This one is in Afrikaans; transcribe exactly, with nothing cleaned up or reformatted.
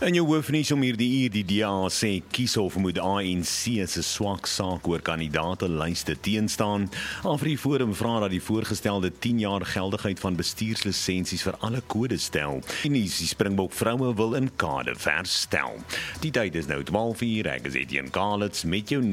In jou hoofnuus om hierdie uur, die D A sê kies of moet A N C se swak saak oor kandidaate lyste teenstaan. AfriForum vra dat die voorgestelde tien jaar geldigheid van bestuurslisensies vir alle kodes stel. En die Springbok vroue wil in kade verstel. Die tyd is nou twaalf uur, ek is Etienne Kalitz met jou